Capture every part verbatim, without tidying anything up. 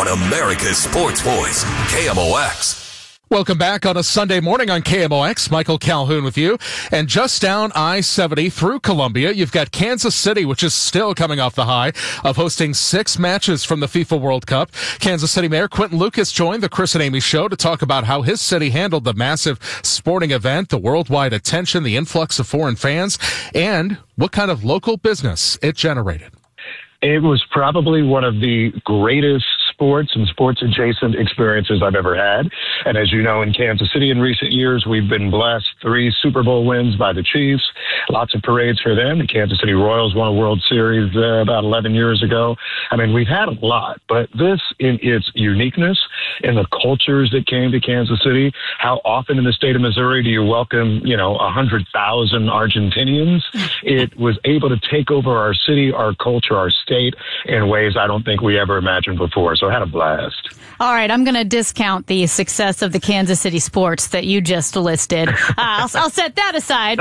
America's Sports Voice, K M O X. Welcome back on a Sunday morning on K M O X. Michael Calhoun with you. And just down I seventy through Columbia, you've got Kansas City, which is still coming off the high of hosting six matches from the FIFA World Cup. Kansas City Mayor Quentin Lucas joined the Chris and Amy Show to talk about how his city handled the massive sporting event, the worldwide attention, the influx of foreign fans, and what kind of local business it generated. It was probably one of the greatest sports and sports adjacent experiences I've ever had. And as you know, in Kansas City in recent years, we've been blessed three Super Bowl wins by the Chiefs, lots of parades for them. The Kansas City Royals won a World Series uh, about eleven years ago. I mean, we've had a lot, but this in its uniqueness, in the cultures that came to Kansas City, how often in the state of Missouri do you welcome, you know, one hundred thousand Argentinians? It was able to take over our city, our culture, our state in ways I don't think we ever imagined before. So I had a blast. All right, I'm going to discount the success of the Kansas City sports that you just listed. Uh, I'll, I'll set that aside,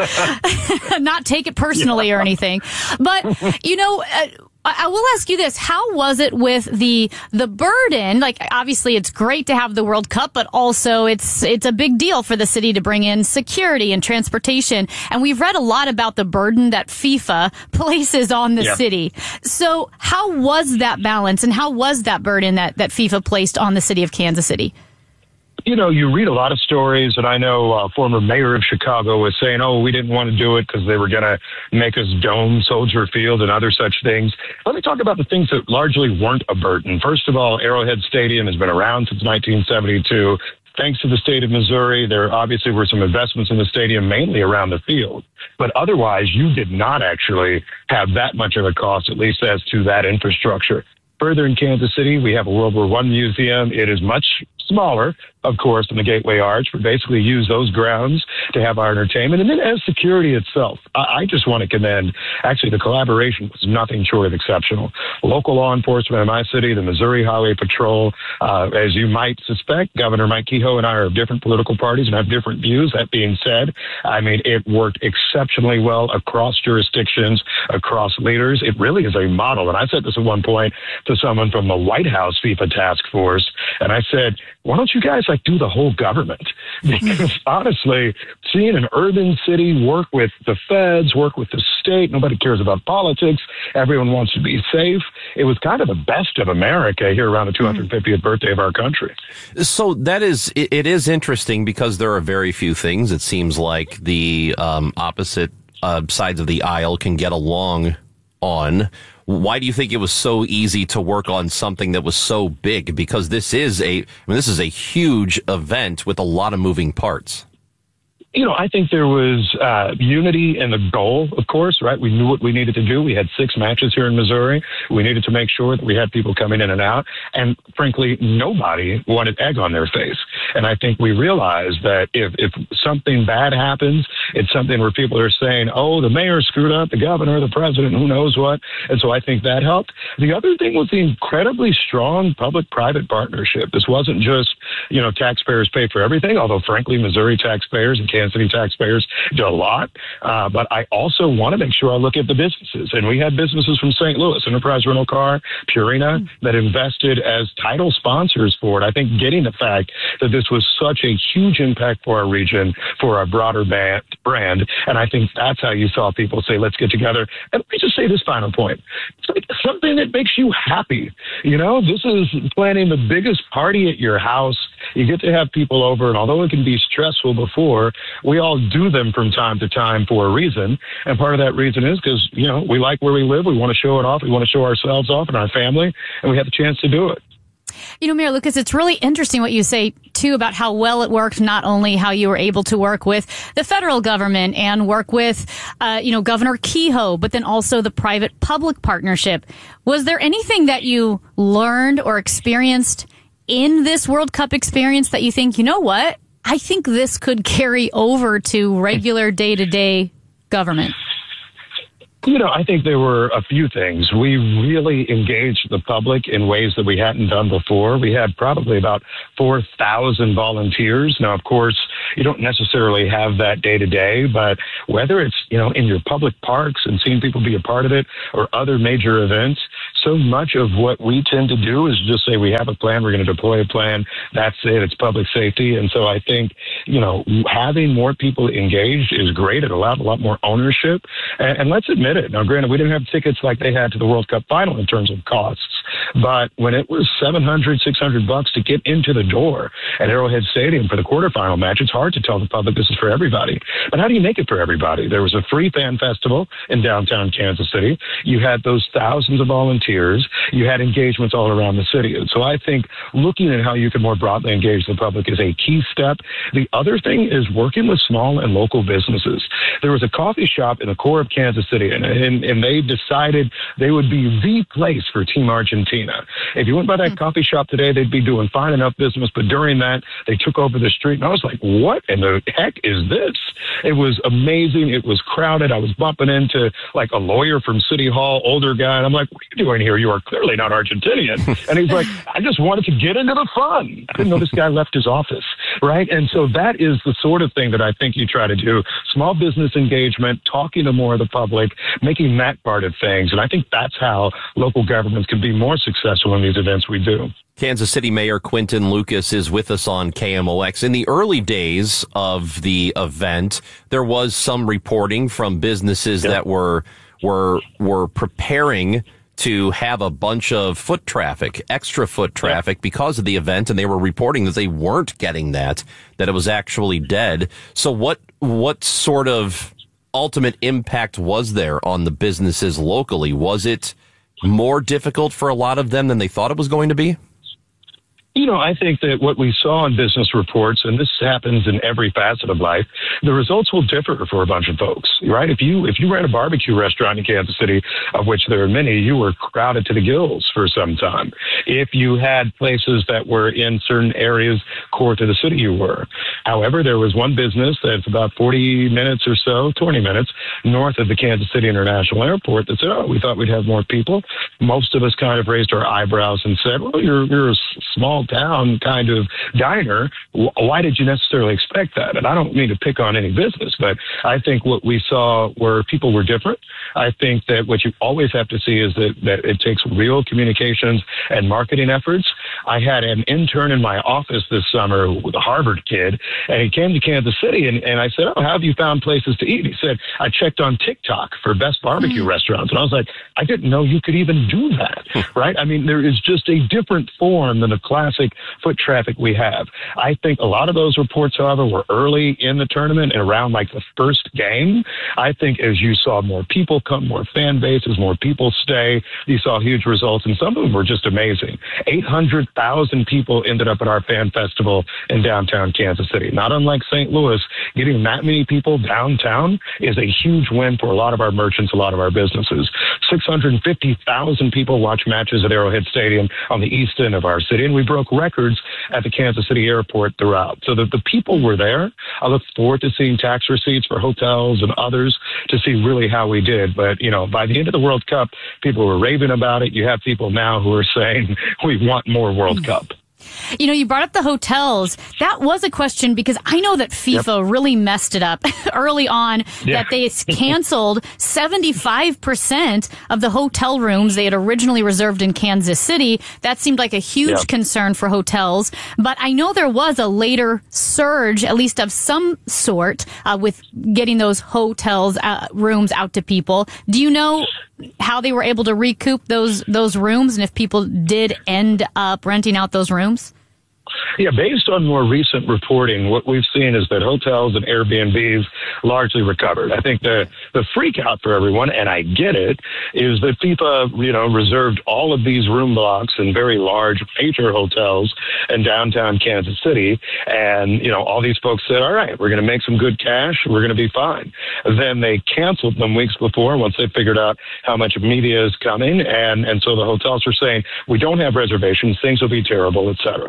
not take it personally yeah. or anything. But, you know, uh, I will ask you this. How was it with the the burden? Like, obviously, it's great to have the World Cup, but also it's it's a big deal for the city to bring in security and transportation. And we've read a lot about the burden that FIFA places on the yeah. city. So how was that balance, and how was that burden that, that FIFA placed on the city of Kansas City? You know, you read a lot of stories, and I know uh, former mayor of Chicago was saying, oh, we didn't want to do it because they were going to make us dome Soldier Field and other such things. Let me talk about the things that largely weren't a burden. First of all, Arrowhead Stadium has been around since nineteen seventy-two. Thanks to the state of Missouri, there obviously were some investments in the stadium, mainly around the field. But otherwise, you did not actually have that much of a cost, at least as to that infrastructure. Further in Kansas City, we have a World War One museum. It is much smaller, of course, than the Gateway Arch, but basically use those grounds to have our entertainment. And then as security itself, I, I just want to commend, actually, the collaboration was nothing short of exceptional. Local law enforcement in my city, the Missouri Highway Patrol, uh, as you might suspect, Governor Mike Kehoe and I are of different political parties and have different views. That being said, I mean, it worked exceptionally well across jurisdictions, across leaders. It really is a model. And I said this at one point to someone from the White House FIFA task force, and I said, why don't you guys like do the whole government? Because honestly, seeing an urban city work with the feds, work with the state, nobody cares about politics. Everyone wants to be safe. It was kind of the best of America here around the two hundred fiftieth birthday of our country. So that is, it, it is interesting because there are very few things. It seems like the um, opposite uh, sides of the aisle can get along on. Why do you think it was so easy to work on something that was so big? Because this is a, I mean, this is a huge event with a lot of moving parts. You know, I think there was uh, unity in the goal, of course, right? We knew what we needed to do. We had six matches here in Missouri. We needed to make sure that we had people coming in and out. And frankly, nobody wanted egg on their face. And I think we realized that if, if something bad happens, it's something where people are saying, oh, the mayor screwed up, the governor, the president, who knows what. And so I think that helped. The other thing was the incredibly strong public-private partnership. This wasn't just, you know, taxpayers pay for everything, although frankly, Missouri taxpayers and Kansas City taxpayers do a lot. Uh, but I also want to make sure I look at the businesses. And we had businesses from Saint Louis, Enterprise Rental Car, Purina, that invested as title sponsors for it. I think getting the fact that this was such a huge impact for our region, for our broader band, brand. And I think that's how you saw people say, let's get together. And let me just say this final point. It's like something that makes you happy. You know, this is planning the biggest party at your house. You get to have people over, and although it can be stressful before, we all do them from time to time for a reason. And part of that reason is because, you know, we like where we live. We want to show it off. We want to show ourselves off and our family, and we have the chance to do it. You know, Mayor Lucas, it's really interesting what you say, too, about how well it worked, not only how you were able to work with the federal government and work with, uh, you know, Governor Kehoe, but then also the private-public partnership. Was there anything that you learned or experienced in this World Cup experience that you think, you know what, I think this could carry over to regular day-to-day government? You know, I think there were a few things. We really engaged the public in ways that we hadn't done before. We had probably about four thousand volunteers. Now, of course, you don't necessarily have that day to day, but whether it's, you know, in your public parks and seeing people be a part of it or other major events, so much of what we tend to do is just say we have a plan, we're going to deploy a plan, that's it, it's public safety. And so I think, you know, having more people engaged is great. It allowed a lot more ownership. And, and let's admit it. Now, granted, we didn't have tickets like they had to the World Cup final in terms of costs, but when it was seven hundred, six hundred bucks to get into the door at Arrowhead Stadium for the quarterfinal match, it's hard to tell the public this is for everybody. But how do you make it for everybody? There was a free fan festival in downtown Kansas City. You had those thousands of volunteers. You had engagements all around the city. And so I think looking at how you can more broadly engage the public is a key step. The other thing is working with small and local businesses. There was a coffee shop in the core of Kansas City, and, and, and they decided they would be the place for Team Argentina. If you went by that mm-hmm. coffee shop today, they'd be doing fine enough business, but during that, they took over the street, and I was like, what in the heck is this? It was amazing. It was crowded. I was bumping into like a lawyer from City Hall, older guy, and I'm like, what are you doing here? You are clearly not Argentinian. And he's like, I just wanted to get into the fun. I didn't know this guy left his office, right? And so that is the sort of thing that I think you try to do. Small business engagement, talking to more of the public, making that part of things. And I think that's how local governments can be more successful in these events we do. Kansas City Mayor Quinton Lucas is with us on K M O X. In the early days of the event, there was some reporting from businesses yep. that were were were preparing to have a bunch of foot traffic, extra foot traffic yep. because of the event, and they were reporting that they weren't getting that, that it was actually dead. So what what sort of ultimate impact was there on the businesses locally? Was it more difficult for a lot of them than they thought it was going to be? You know, I think that what we saw in business reports, and this happens in every facet of life, the results will differ for a bunch of folks, right? If you if you ran a barbecue restaurant in Kansas City, of which there are many, you were crowded to the gills for some time. If you had places that were in certain areas core to the city, you were. However, there was one business that's about forty minutes or so, twenty minutes, north of the Kansas City International Airport that said, oh, we thought we'd have more people. Most of us kind of raised our eyebrows and said, well, you're, you're a small town kind of diner. Why did you necessarily expect that? And I don't mean to pick on any business, but I think what we saw were people were different. I think that what you always have to see is that, that it takes real communications and marketing efforts. I had an intern in my office this summer with a Harvard kid, and he came to Kansas City, and, and I said, oh, how have you found places to eat? He said, I checked on TikTok for best barbecue mm-hmm. restaurants. And I was like, I didn't know you could even do that, right? I mean, there is just a different form than the classic foot traffic we have. I think a lot of those reports, however, were early in the tournament and around like the first game. I think as you saw more people come, more fan bases, more people stay, you saw huge results, and some of them were just amazing. eight hundred thousand people ended up at our fan festival in downtown Kansas City. Not unlike Saint Louis, getting that many people downtown is a huge win for a lot of our merchants, a lot of our businesses. six hundred fifty thousand people watch matches at Arrowhead Stadium on the east end of our city, and we broke records at the Kansas City airport throughout. So the, the people were there. I look forward to seeing tax receipts for hotels and others to see really how we did. But, you know, by the end of the World Cup, people were raving about it. You have people now who are saying, we want more World Cup. You know, you brought up the hotels. That was a question because I know that FIFA yep. really messed it up early on, yeah. that they canceled seventy-five percent of the hotel rooms they had originally reserved in Kansas City. That seemed like a huge yep. concern for hotels. But I know there was a later surge, at least of some sort, uh, with getting those hotels uh, rooms out to people. Do you know how they were able to recoup those those rooms, and if people did end up renting out those rooms? Yeah, based on more recent reporting, what we've seen is that hotels and Airbnbs largely recovered. I think the, the freak out for everyone, and I get it, is that FIFA, you know, reserved all of these room blocks in very large major hotels in downtown Kansas City. And, you know, all these folks said, all right, we're going to make some good cash. We're going to be fine. Then they canceled them weeks before once they figured out how much media is coming. And, and so the hotels were saying, we don't have reservations. Things will be terrible, et cetera.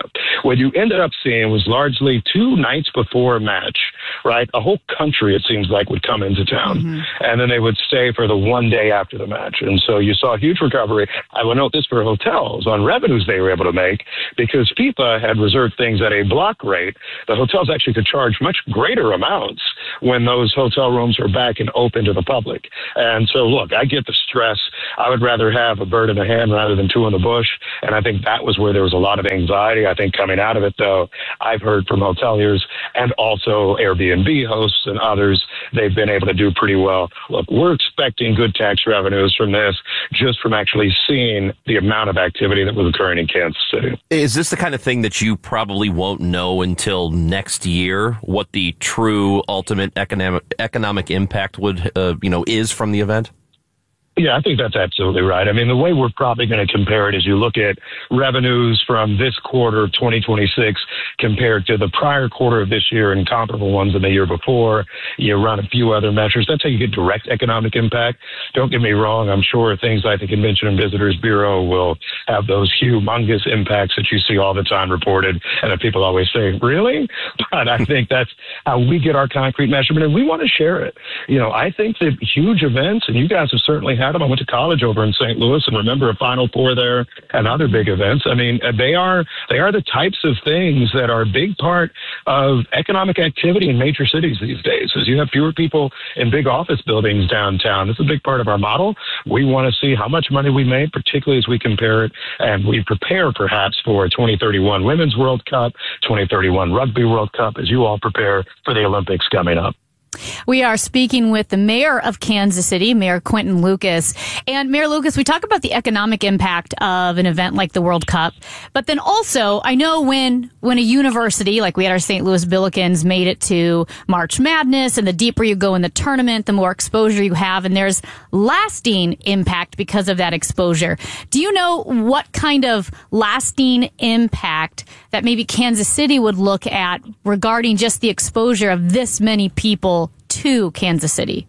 what you ended up seeing was largely two nights before a match, right? A whole country, it seems like, would come into town, mm-hmm. and then they would stay for the one day after the match. And so you saw a huge recovery. I will note this for hotels on revenues they were able to make, because FIFA had reserved things at a block rate. The hotels actually could charge much greater amounts when those hotel rooms were back and open to the public. And so, look, I get the stress. I would rather have a bird in the hand rather than two in the bush. And I think that was where there was a lot of anxiety. I think coming out of it, though, I've heard from hoteliers and also Airbnb hosts and others, they've been able to do pretty well. Look, we're expecting good tax revenues from this just from actually seeing the amount of activity that was occurring in Kansas City. Is this the kind of thing that you probably won't know until next year, what the true ultimate economic economic impact would, uh, you know, is from the event? Yeah, I think that's absolutely right. I mean, the way we're probably going to compare it is you look at revenues from this quarter of twenty twenty-six compared to the prior quarter of this year and comparable ones in the year before. You run a few other measures. That's how you get direct economic impact. Don't get me wrong. I'm sure things like the Convention and Visitors Bureau will have those humongous impacts that you see all the time reported and that people always say, really? But I think that's how we get our concrete measurement, and we want to share it. You know, I think that huge events, and you guys have certainly had them. I went to college over in Saint Louis and remember a Final Four there and other big events. I mean, they are they are the types of things that are a big part of economic activity in major cities these days. As you have fewer people in big office buildings downtown, this is a big part of our model. We want to see how much money we made, particularly as we compare it and we prepare perhaps for a twenty thirty-one Women's World Cup, twenty thirty-one Rugby World Cup, as you all prepare for the Olympics coming up. We are speaking with the mayor of Kansas City, Mayor Quinton Lucas. And Mayor Lucas, we talk about the economic impact of an event like the World Cup. But then also, I know when when a university, like we had our Saint Louis Billikens, made it to March Madness, and the deeper you go in the tournament, the more exposure you have, and there's lasting impact because of that exposure. Do you know what kind of lasting impact that maybe Kansas City would look at regarding just the exposure of this many people to Kansas City?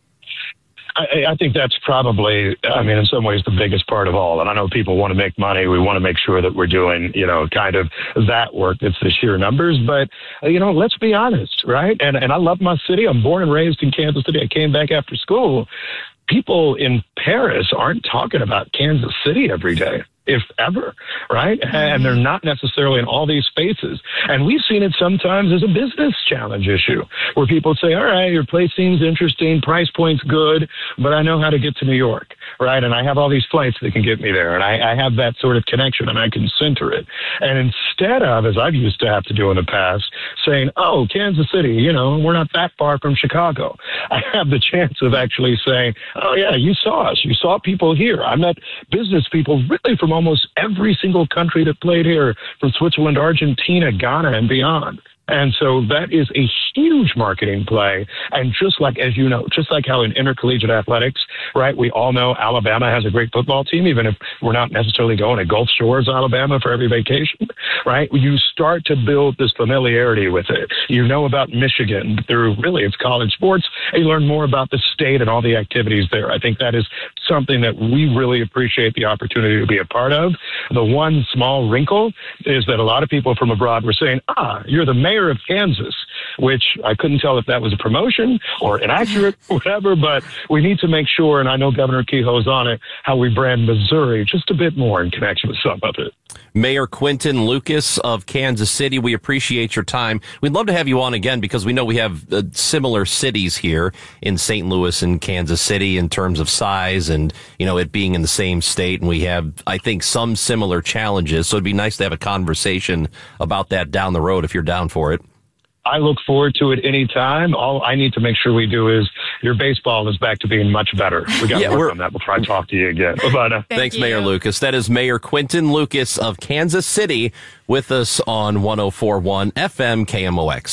I, I think that's probably, I mean, in some ways, the biggest part of all. And I know people want to make money. We want to make sure that we're doing, you know, kind of that work. It's the sheer numbers. But, you know, let's be honest, right? And, and I love my city. I'm born and raised in Kansas City. I came back after school. People in Paris aren't talking about Kansas City every day, if ever, right? And they're not necessarily in all these spaces. And we've seen it sometimes as a business challenge issue where people say, all right, your place seems interesting, price point's good, but I know how to get to New York, right? And I have all these flights that can get me there. And I, I have that sort of connection and I can center it. And instead of, as I've used to have to do in the past, saying, oh, Kansas City, you know, we're not that far from Chicago, I have the chance of actually saying, oh, yeah, you saw us. You saw people here. I met business people really from almost every single country that played here, from Switzerland, Argentina, Ghana, and beyond. And so that is a huge marketing play. And just like, as you know, just like how in intercollegiate athletics, right, we all know Alabama has a great football team, even if we're not necessarily going to Gulf Shores, Alabama for every vacation, right? You start to build this familiarity with it. You know about Michigan through really its college sports, and you learn more about the state and all the activities there. I think that is something that we really appreciate the opportunity to be a part of. The one small wrinkle is that a lot of people from abroad were saying, ah, you're the mayor of Kansas, which I couldn't tell if that was a promotion or inaccurate or whatever, but we need to make sure, and I know Governor Kehoe's on it, how we brand Missouri just a bit more in connection with some of it. Mayor Quinton Lucas of Kansas City, we appreciate your time. We'd love to have you on again because we know we have uh, similar cities here in Saint Louis and Kansas City in terms of size and, you know, it being in the same state. And we have, I think, some similar challenges. So it'd be nice to have a conversation about that down the road if you're down for it. I look forward to it anytime. All I need to make sure we do is your baseball is back to being much better. We got to yeah, work on that before I talk to you again. Bye now. Thank Thanks, you. Mayor Lucas. That is Mayor Quinton Lucas of Kansas City with us on one oh four point one F M K M O X.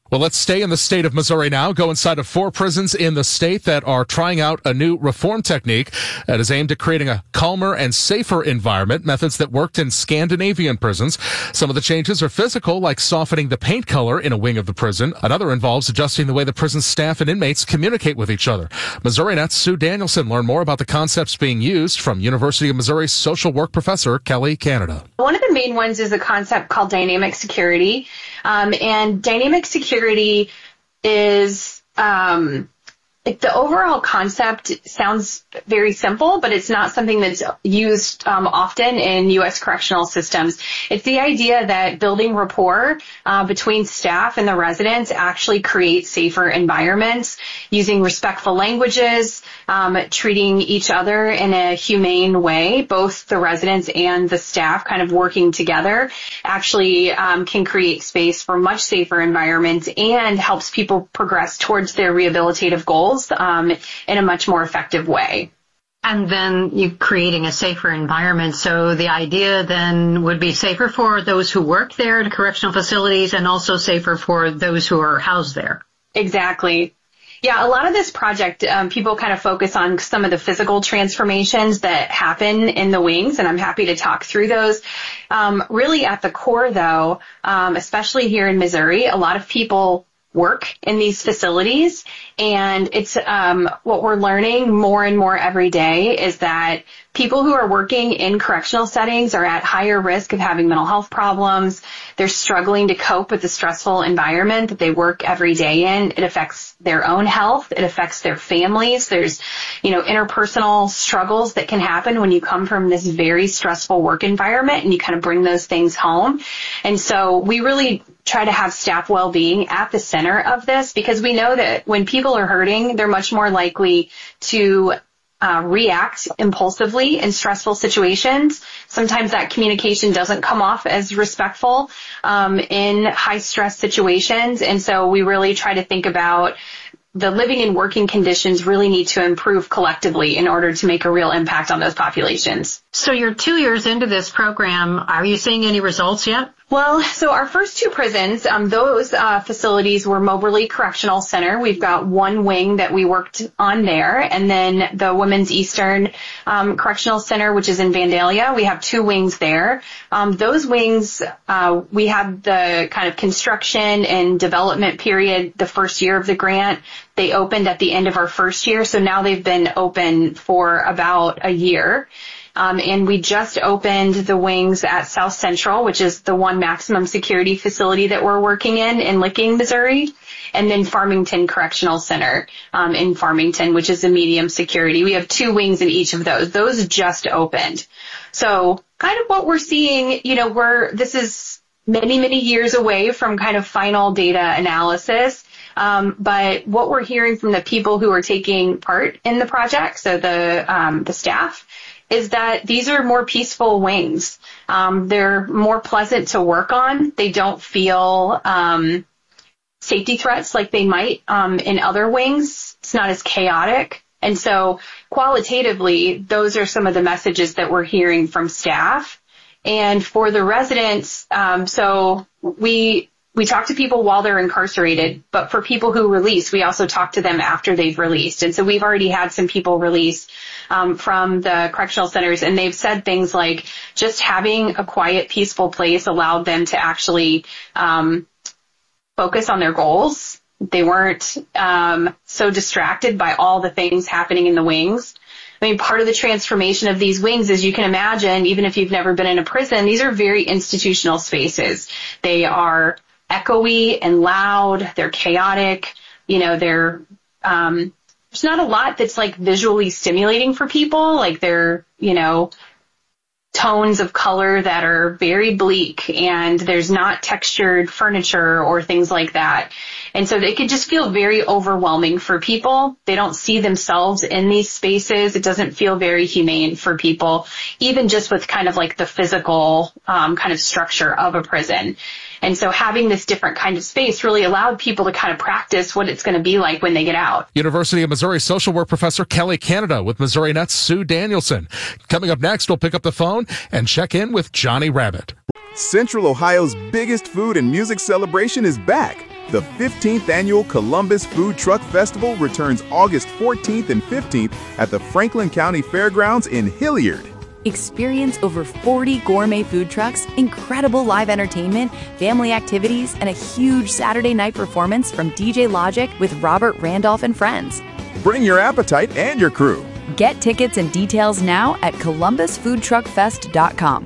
Well, let's stay in the state of Missouri now. Go inside of four prisons in the state that are trying out a new reform technique that is aimed at creating a calmer and safer environment, methods that worked in Scandinavian prisons. Some of the changes are physical, like softening the paint color in a wing of the prison. Another involves adjusting the way the prison staff and inmates communicate with each other. Missouri Net's Sue Danielson learned more about the concepts being used from University of Missouri social work professor Kelly Canada. One of the main ones is a concept called dynamic security. Um, and dynamic security is, um, like the overall concept sounds very simple, but it's not something that's used um, often in U S correctional systems. It's the idea that building rapport uh, between staff and the residents actually creates safer environments, using respectful languages, um, treating each other in a humane way, both the residents and the staff kind of working together actually um, can create space for much safer environments and helps people progress towards their rehabilitative goals Um, in a much more effective way. And then you creating a safer environment. So the idea then would be safer for those who work there at correctional facilities and also safer for those who are housed there. Exactly. Yeah, a lot of this project, um, people kind of focus on some of the physical transformations that happen in the wings, and I'm happy to talk through those. Um, really at the core, though, um, especially here in Missouri, a lot of people work in these facilities, and it's um, what we're learning more and more every day is that people who are working in correctional settings are at higher risk of having mental health problems. They're struggling to cope with the stressful environment that they work every day in. It affects their own health. It affects their families. There's, you know, interpersonal struggles that can happen when you come from this very stressful work environment and you kind of bring those things home. And so we really try to have staff well-being at the center of this, because we know that when people are hurting, they're much more likely to Uh, react impulsively in stressful situations. Sometimes that communication doesn't come off as respectful um, in high stress situations. And so we really try to think about the living and working conditions really need to improve collectively in order to make a real impact on those populations. So you're two years into this program. Are you seeing any results yet? Well, so our first two prisons, um, those uh, facilities were Moberly Correctional Center. We've got one wing that we worked on there, and then the Women's Eastern um, Correctional Center, which is in Vandalia. We have two wings there. Um, those wings, uh, we had the kind of construction and development period the first year of the grant. They opened at the end of our first year, so now they've been open for about a year. Um, and we just opened the wings at South Central, which is the one maximum security facility that we're working in in Licking, Missouri, and then Farmington Correctional Center um, in Farmington, which is a medium security. We have two wings in each of those. Those just opened. So kind of what we're seeing, you know, we're this is many, many years away from kind of final data analysis. Um, but what we're hearing from the people who are taking part in the project, so the um, the staff, is that these are more peaceful wings. Um, they're more pleasant to work on. They don't feel um, safety threats like they might um, in other wings. It's not as chaotic. And so qualitatively, those are some of the messages that we're hearing from staff. And for the residents, um, so we... We talk to people while they're incarcerated, but for people who release, we also talk to them after they've released. And so we've already had some people release um, from the correctional centers, and they've said things like just having a quiet, peaceful place allowed them to actually um, focus on their goals. They weren't um, so distracted by all the things happening in the wings. I mean, part of the transformation of these wings, as you can imagine, even if you've never been in a prison, these are very institutional spaces. They are echoey and loud. They're chaotic. You know, they're, um, there's not a lot that's like visually stimulating for people. Like they're, you know, tones of color that are very bleak, and there's not textured furniture or things like that. And so it can just feel very overwhelming for people. They don't see themselves in these spaces. It doesn't feel very humane for people, even just with kind of like the physical um, kind of structure of a prison. And so having this different kind of space really allowed people to kind of practice what it's going to be like when they get out. University of Missouri social work professor Kelly Canada with Missouri Net's Sue Danielson. Coming up next, we'll pick up the phone and check in with Johnny Rabbit. Central Ohio's biggest food and music celebration is back. The fifteenth Annual Columbus Food Truck Festival returns August fourteenth and fifteenth at the Franklin County Fairgrounds in Hilliard. Experience over forty gourmet food trucks, incredible live entertainment, family activities, and a huge Saturday night performance from D J Logic with Robert Randolph and friends. Bring your appetite and your crew. Get tickets and details now at columbus food truck fest dot com.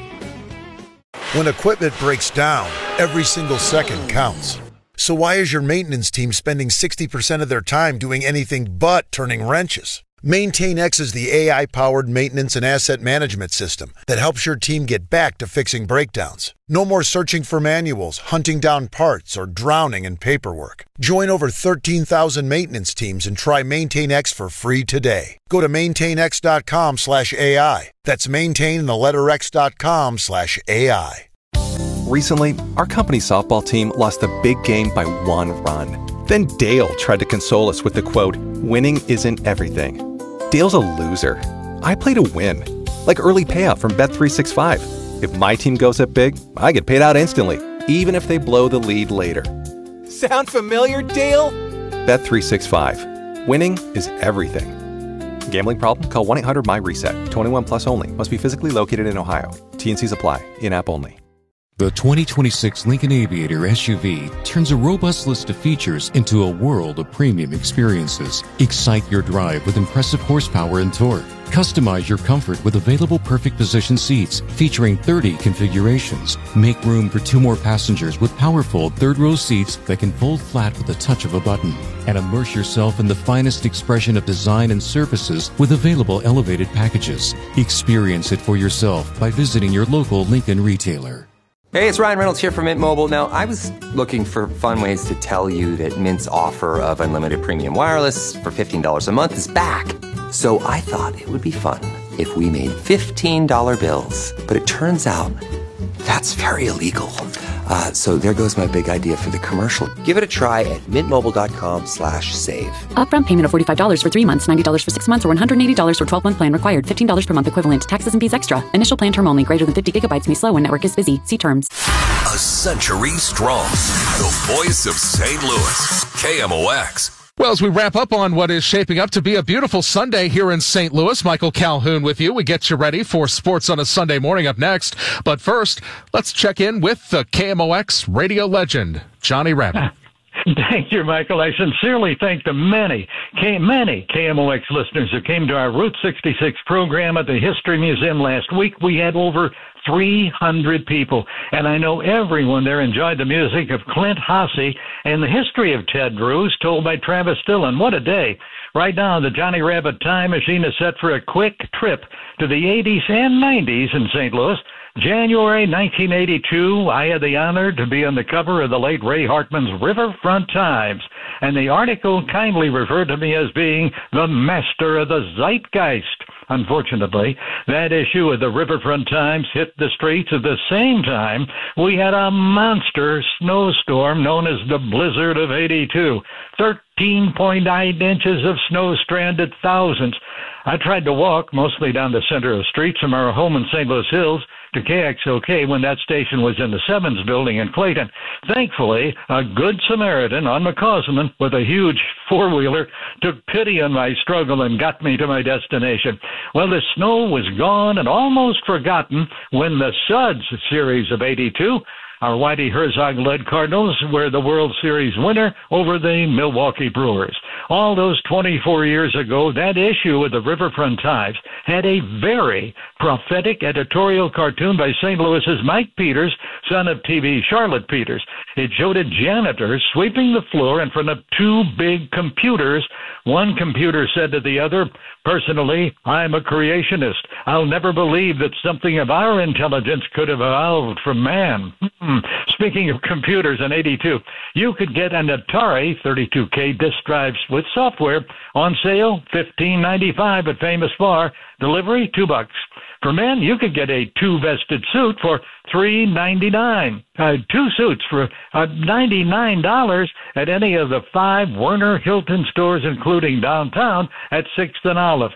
When equipment breaks down, every single second counts. So why is your maintenance team spending sixty percent of their time doing anything but turning wrenches? MaintainX is the A I-powered maintenance and asset management system that helps your team get back to fixing breakdowns. No more searching for manuals, hunting down parts, or drowning in paperwork. Join over thirteen thousand maintenance teams and try MaintainX for free today. Go to maintainx.com slash AI. That's maintain the letter x.com slash AI. Recently, our company softball team lost a big game by one run. Then Dale tried to console us with the quote, "Winning isn't everything." Dale's a loser. I play to win. Like early payout from Bet three sixty-five. If my team goes up big, I get paid out instantly, even if they blow the lead later. Sound familiar, Dale? Bet three sixty-five. Winning is everything. Gambling problem? Call one eight hundred M Y reset. twenty-one plus only. Must be physically located in Ohio. T and Cs apply. In-app only. The twenty twenty-six Lincoln Aviator S U V turns a robust list of features into a world of premium experiences. Excite your drive with impressive horsepower and torque. Customize your comfort with available perfect position seats featuring thirty configurations. Make room for two more passengers with powerful third-row seats that can fold flat with the touch of a button. And immerse yourself in the finest expression of design and surfaces with available elevated packages. Experience it for yourself by visiting your local Lincoln retailer. Hey, it's Ryan Reynolds here from Mint Mobile. Now, I was looking for fun ways to tell you that Mint's offer of unlimited premium wireless for fifteen dollars a month is back. So I thought it would be fun if we made fifteen dollar bills. But it turns out that's very illegal. Uh, so there goes my big idea for the commercial. Give it a try at mintmobile.com slash save. Upfront payment of forty-five dollars for three months, ninety dollars for six months, or one hundred eighty dollars for twelve-month plan required. fifteen dollars per month equivalent. Taxes and fees extra. Initial plan term only. Greater than fifty gigabytes may slow when network is busy. See terms. A century strong. The voice of Saint Louis. K M O X. Well, as we wrap up on what is shaping up to be a beautiful Sunday here in Saint Louis, Michael Calhoun with you. We get you ready for sports on a Sunday morning up next. But first, let's check in with the K M O X radio legend, Johnny Rabbit. Thank you, Michael. I sincerely thank the many, many K M O X listeners who came to our Route sixty-six program at the History Museum last week. We had over three hundred people, and I know everyone there enjoyed the music of Clint Hassey and the history of Ted Drewes told by Travis Dillon. What a day. Right now, the Johnny Rabbit time machine is set for a quick trip to the eighties and nineties in Saint Louis. January nineteen eighty-two, I had the honor to be on the cover of the late Ray Hartman's Riverfront Times, and the article kindly referred to me as being the master of the zeitgeist. Unfortunately, that issue of the Riverfront Times hit the streets at the same time we had a monster snowstorm known as the Blizzard of eighty-two. thirteen point nine inches of snow stranded thousands. I tried to walk mostly down the center of streets from our home in Saint Louis Hills to K X L K when that station was in the Sevens building in Clayton. Thankfully, a good Samaritan on McCausman with a huge four-wheeler took pity on my struggle and got me to my destination. Well, the snow was gone and almost forgotten when the Suds series of eighty-two, our Whitey Herzog-led Cardinals were the World Series winner over the Milwaukee Brewers. All those twenty-four years ago, that issue of the Riverfront Times had a very prophetic editorial cartoon by Saint Louis's Mike Peters, son of T V Charlotte Peters. It showed a janitor sweeping the floor in front of two big computers. One computer said to the other, "Personally, I'm a creationist. I'll never believe that something of our intelligence could have evolved from man." Hmm. Speaking of computers in eighty-two, you could get an Atari thirty-two K disk drives with software on sale, fifteen ninety-five at Famous Bar. Delivery, two bucks. For men, you could get a two-vested suit for three ninety-nine. Uh, two suits for uh, ninety-nine dollars at any of the five Werner Hilton stores, including downtown at sixth and Olive.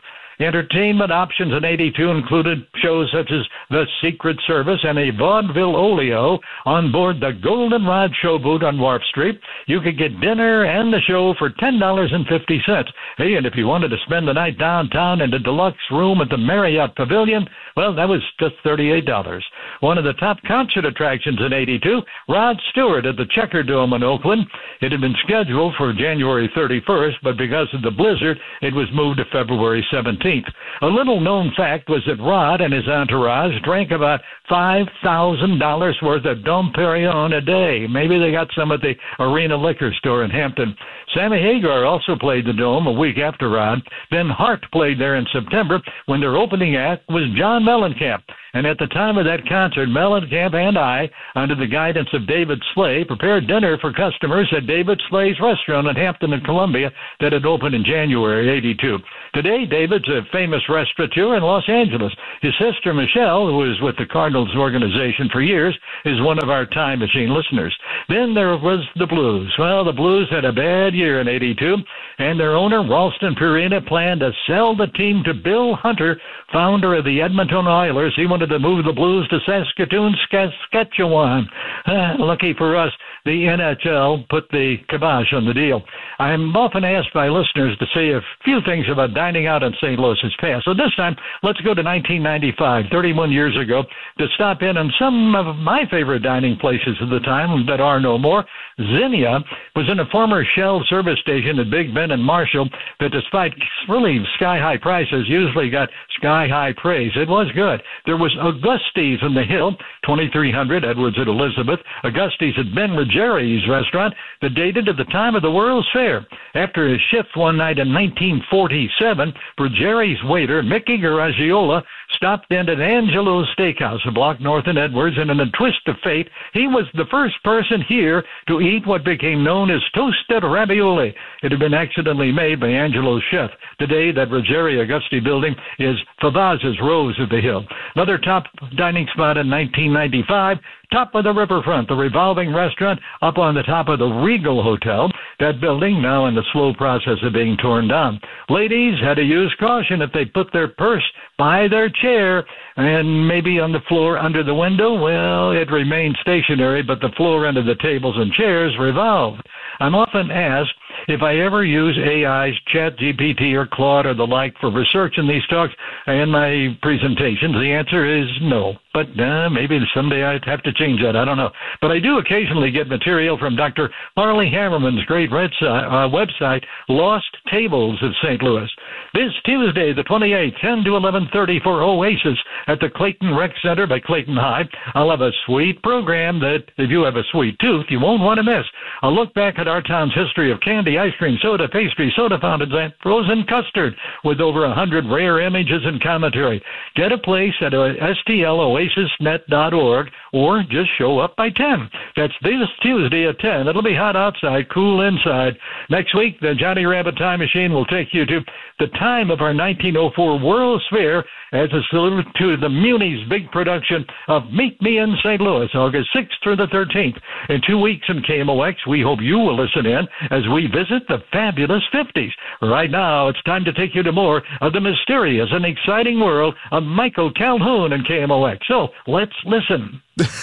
Entertainment options in eighty-two included shows such as The Secret Service and a vaudeville oleo on board the Goldenrod Showboat on Wharf Street. You could get dinner and the show for ten dollars and fifty cents. Hey, and if you wanted to spend the night downtown in the deluxe room at the Marriott Pavilion, well, that was just thirty-eight dollars. One of the top concert attractions in eighty-two, Rod Stewart at the Checker Dome in Oakland. It had been scheduled for January thirty-first, but because of the blizzard, it was moved to February seventeenth. A little-known fact was that Rod and his entourage drank about five thousand dollars worth of Dom Perignon a day. Maybe they got some at the Arena Liquor Store in Hampton. Sammy Hagar also played the Dome a week after Rod. Then Hart played there in September when their opening act was John Mellencamp. And at the time of that concert, Mellencamp and I, under the guidance of David Slay, prepared dinner for customers at David Slay's restaurant in Hampton and Columbia that had opened in January eighty-two. Today, David's a famous restaurateur in Los Angeles. His sister, Michelle, who was with the Cardinals organization for years, is one of our Time Machine listeners. Then there was the Blues. Well, the Blues had a bad year in eighty-two, and their owner, Ralston Purina, planned to sell the team to Bill Hunter, founder of the Edmonton Oilers. He wanted to move the Blues to Saskatoon, Saskatchewan. Uh, lucky for us, the N H L put the kibosh on the deal. I'm often asked by listeners to say a few things about dining out in Saint Louis's past. So this time, let's go to nineteen ninety-five, thirty-one years ago, to stop in on some of my favorite dining places of the time that are no more. Zinnia was in a former Shell service station at Big Bend and Marshall that, despite really sky-high prices, usually got sky-high praise. It was good. There was Augusti's in the Hill, twenty-three hundred Edwards at Elizabeth. Augusti's at Ben Ruggieri's restaurant that dated to the time of the World's Fair. After a shift one night in nineteen forty-seven, Ruggieri's waiter, Mickey Garagiola, stopped in at Angelo's Steakhouse, a block north in Edwards, and in a twist of fate, he was the first person here to eat what became known as toasted ravioli. It had been accidentally made by Angelo's chef. Today, that Ruggieri Augusti building is Favaz's Rose of the Hill. Another top dining spot in nineteen ninety-five, top of the riverfront, the Revolving Restaurant up on the top of the Regal Hotel. That building now in the slow process of being torn down. Ladies had to use caution if they put their purse by their chair and maybe on the floor under the window. Well, it remained stationary, but the floor under the tables and chairs revolved. I'm often asked if I ever use A I's Chat G P T or Claude or the like for research in these talks and my presentations. The answer is no. But uh, maybe someday I'd have to change that. I don't know. But I do occasionally get material from Doctor Harley Hammerman's great red si- uh, website, Lost Tables of Saint Louis. This Tuesday, the twenty-eighth, ten to eleven thirty for Oasis at the Clayton Rec Center by Clayton High. I'll have a sweet program that, if you have a sweet tooth, you won't want to miss. I'll look back at our town's history of candy, ice cream, soda, pastry, soda fountains, and frozen custard with over a hundred rare images and commentary. Get a place at S T L oasis net dot org or just show up by ten. That's this Tuesday at ten. It'll be hot outside, cool inside. Next week, the Johnny Rabbit Time Machine will take you to the time of our nineteen oh four World's Fair as a salute to the Muni's big production of Meet Me in Saint Louis, August sixth through the thirteenth. In two weeks in K M O X, we hope you will listen in as we visit the fabulous fifties. Right now, it's time to take you to more of the mysterious and exciting world of Michael Calhoun and K M O X. So let's listen.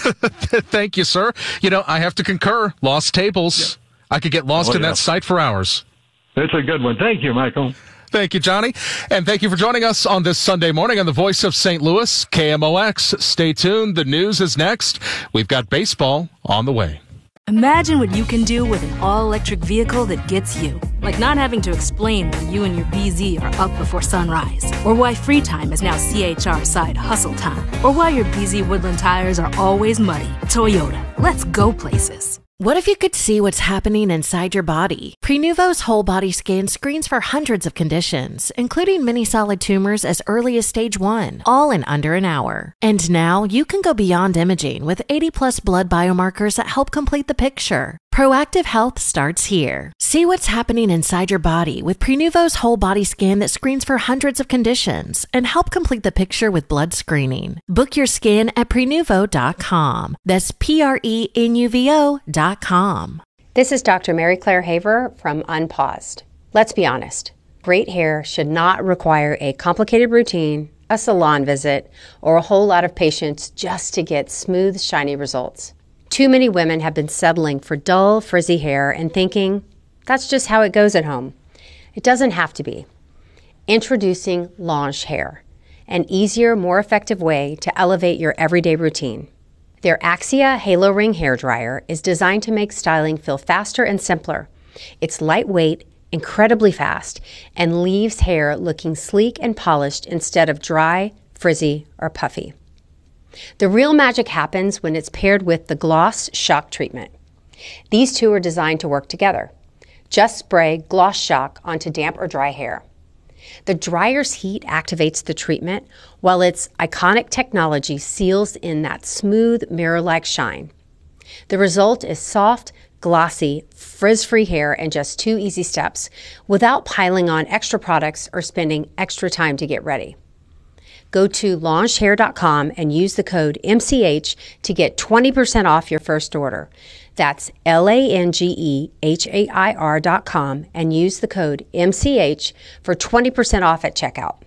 Thank you, sir. You know, I have to concur. Lost Tables. Yeah. I could get lost oh, in yeah. that site for hours. That's a good one. Thank you, Michael. Thank you, Johnny. And thank you for joining us on this Sunday morning on the Voice of Saint Louis, K M O X. Stay tuned. The news is next. We've got baseball on the way. Imagine what you can do with an all-electric vehicle that gets you. Like not having to explain why you and your B Z are up before sunrise. Or why free time is now C H R side hustle time. Or why your B Z Woodland tires are always muddy. Toyota. Let's go places. What if you could see what's happening inside your body? Prenuvo's whole body scan screens for hundreds of conditions, including many solid tumors as early as stage one, all in under an hour. And now you can go beyond imaging with eighty plus blood biomarkers that help complete the picture. Proactive health starts here. See what's happening inside your body with Prenuvo's whole body scan that screens for hundreds of conditions and help complete the picture with blood screening. Book your scan at prenuvo dot com. That's P R E N U V O dot com. This is Doctor Mary Claire Haver from Unpaused. Let's be honest. great hair should not require a complicated routine, a salon visit, or a whole lot of patience just to get smooth, shiny results. Too many women have been settling for dull, frizzy hair and thinking, that's just how it goes at home. It doesn't have to be. Introducing Lange Hair, an easier, more effective way to elevate your everyday routine. Their Axia Halo Ring hairdryer is designed to make styling feel faster and simpler. It's lightweight, incredibly fast, and leaves hair looking sleek and polished instead of dry, frizzy, or puffy. The real magic happens when it's paired with the Gloss Shock treatment. These two are designed to work together. Just spray Gloss Shock onto damp or dry hair. The dryer's heat activates the treatment, while its iconic technology seals in that smooth, mirror-like shine. The result is soft, glossy, frizz-free hair in just two easy steps, without piling on extra products or spending extra time to get ready. Go to lange hair dot com and use the code M C H to get twenty percent off your first order. That's L A N G E H A I R dot com and use the code M C H for twenty percent off at checkout.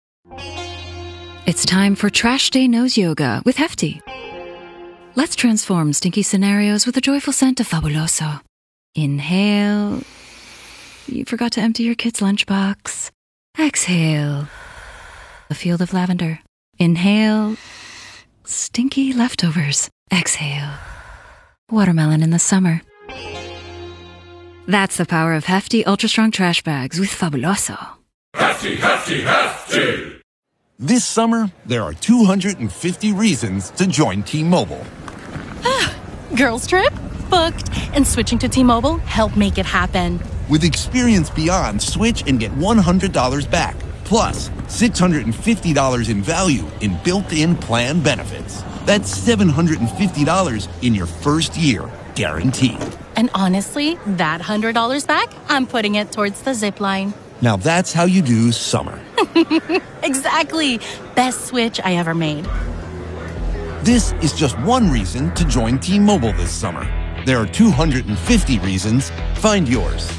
It's time for Trash Day Nose Yoga with Hefty. Let's transform stinky scenarios with the joyful scent of Fabuloso. Inhale. You forgot to empty your kid's lunchbox. Exhale. A field of lavender. Inhale. Stinky leftovers. Exhale. Watermelon in the summer. That's the power of Hefty Ultra Strong Trash Bags with Fabuloso. Hefty, hefty, hefty! This summer, there are two hundred fifty reasons to join T-Mobile. Girls trip? Booked. And switching to T-Mobile helped make it happen. With Experience Beyond, switch and get one hundred dollars back. Plus, six hundred fifty dollars in value in built-in plan benefits. That's seven hundred fifty dollars in your first year, guaranteed. And honestly, that one hundred dollars back, I'm putting it towards the zip line. Now that's how you do summer. Exactly. Best switch I ever made. This is just one reason to join T-Mobile this summer. There are two hundred fifty reasons. Find yours.